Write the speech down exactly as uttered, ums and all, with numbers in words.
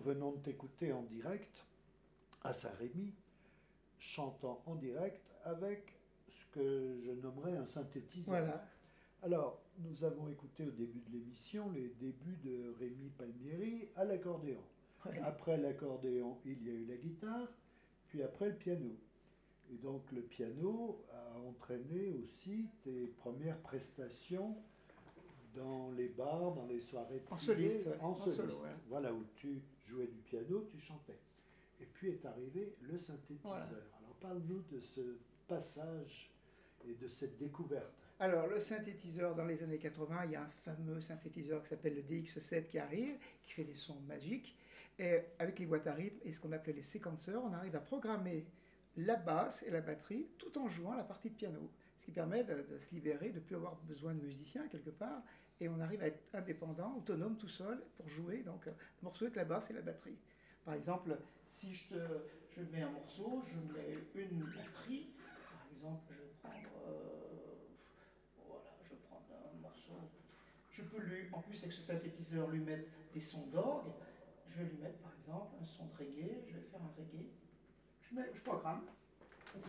venons de t'écouter en direct à Saint-Rémy, chantant en direct avec ce que je nommerais un synthétiseur. Voilà. Alors, nous avons écouté au début de l'émission les débuts de Rémi Palmieri à l'accordéon. Ouais. Après l'accordéon, il y a eu la guitare, puis après le piano. Et donc le piano a entraîné aussi tes premières prestations dans les bars, dans les soirées privées, En soliste, ouais. en En soliste. solo, ouais. Voilà, où tu jouais du piano, tu chantais. Et puis est arrivé le synthétiseur. Voilà. Alors parle-nous de ce passage et de cette découverte. Alors, le synthétiseur, dans les années quatre-vingts, il y a un fameux synthétiseur qui s'appelle le D X sept qui arrive, qui fait des sons magiques. Et avec les boîtes à rythme et ce qu'on appelait les séquenceurs, on arrive à programmer la basse et la batterie tout en jouant la partie de piano. Ce qui permet de, de se libérer, de ne plus avoir besoin de musicien quelque part. Et on arrive à être indépendant, autonome, tout seul, pour jouer donc, un morceau avec la basse et la batterie. Par exemple, si je, te, je mets un morceau, je mets une batterie. Par exemple, je vais prendre... Euh, voilà, je vais prendre un morceau. Je peux lui, en plus avec ce synthétiseur, lui mettre des sons d'orgue. Je vais lui mettre par exemple un son de reggae. Je vais faire un reggae. Je, mets, je programme.